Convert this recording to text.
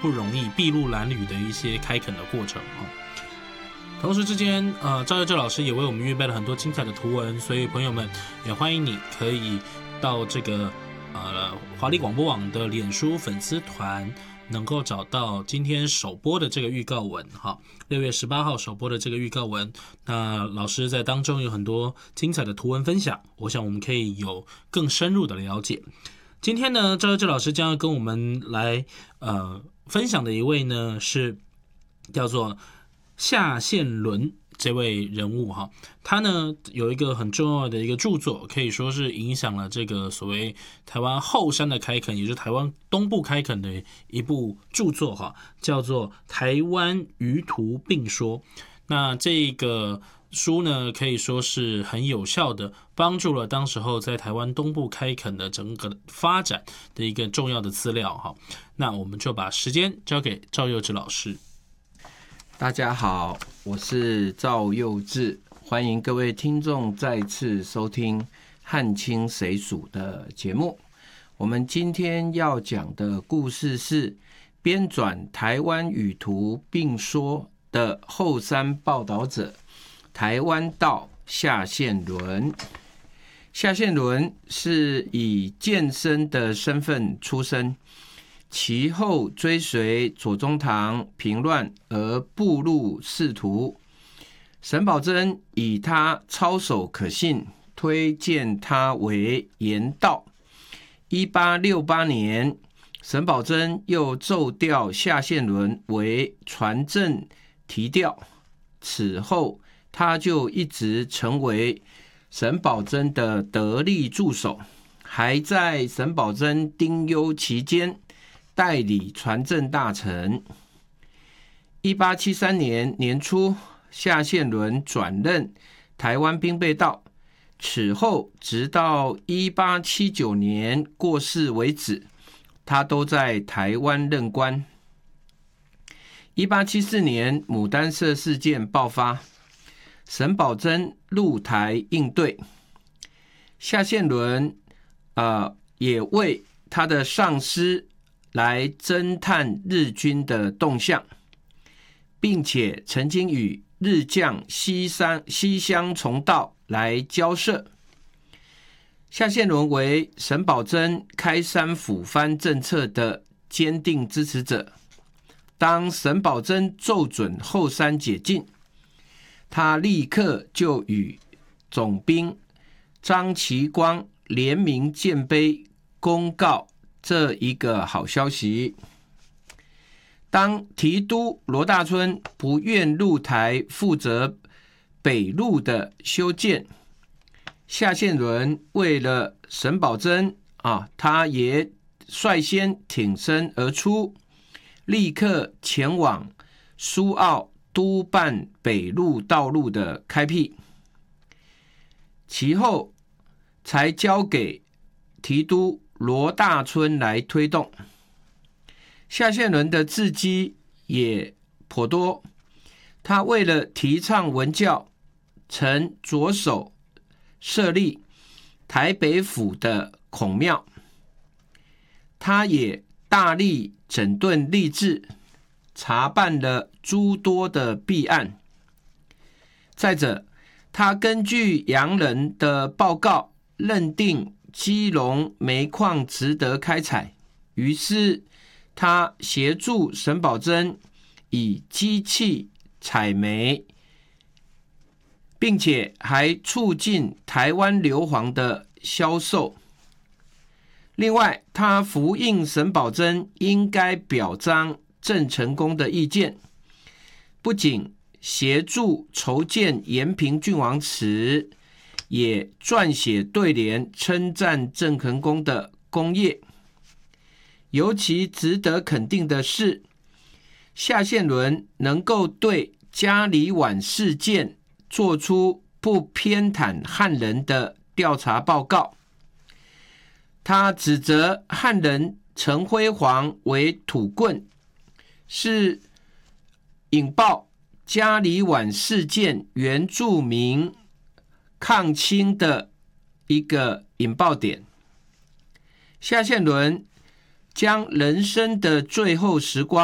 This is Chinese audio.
不容易，筚路蓝缕的一些开垦的过程同时之间，赵佑哲老师也为我们预备了很多精彩的图文，所以朋友们也欢迎你可以到这个华丽广播网的脸书粉丝团，能够找到今天首播的这个预告文6月18号首播的这个预告文。那老师在当中有很多精彩的图文分享，我想我们可以有更深入的了解。今天呢，赵佑哲老师将要跟我们来分享的一位呢是叫做夏宪伦这位人物他呢有一个很重要的一个著作，可以说是影响了这个所谓台湾后山的开垦，也就是台湾东部开垦的一部著作叫做《台湾舆图并说》。那这个书呢，可以说是很有效的帮助了当时候在台湾东部开垦的整个发展的一个重要的资料那我们就把时间交给赵佑哲老师。 大家好，我是赵佑志，欢迎各位听众再次收听汉清谁属的节目。我们今天要讲的故事是编纂台湾舆图并说的后山报道者台湾道夏宪伦。夏宪伦是以健身的身份出身，其后追随左宗棠平乱而步入仕途。沈葆桢以他操守可信，推荐他为言道。1868年，沈葆桢又奏调夏宪伦为传正提调，此后他就一直成为沈葆桢的得力助手，还在沈葆桢丁忧期间代理传正大臣。1873年年初，夏宪伦转任台湾兵备道，此后直到1879年过世为止，他都在台湾任官。1874年牡丹社事件爆发，沈葆桢入台应对，夏宪伦也为他的上司来侦探日军的动向，并且曾经与日将西乡重道来交涉。夏宪伦为沈葆桢开山抚番政策的坚定支持者。当沈葆桢奏准后山解禁，他立刻就与总兵张其光联名建碑公告这一个好消息。当提督罗大春不愿入台负责北路的修建，夏宪伦为了沈葆桢他也率先挺身而出，立刻前往苏澳督办北路道路的开辟，其后才交给提督罗大春来推动。夏宪伦的事迹也颇多，他为了提倡文教，曾着手设立台北府的孔庙，他也大力整顿吏治，查办了诸多的弊案。再者，他根据洋人的报告，认定基隆煤矿值得开采，于是他协助沈葆桢以机器采煤，并且还促进台湾硫磺的销售。另外，他符应沈葆桢应该表彰郑成功的意见，不仅协助筹建延平郡王祠，也撰写对联称赞郑成功的功业。尤其值得肯定的是，夏宪伦能够对嘉里晚事件做出不偏袒汉人的调查报告。他指责汉人陈辉煌为土棍，是引爆嘉里晚事件原住民抗清的一个引爆点。夏宪伦将人生的最后时光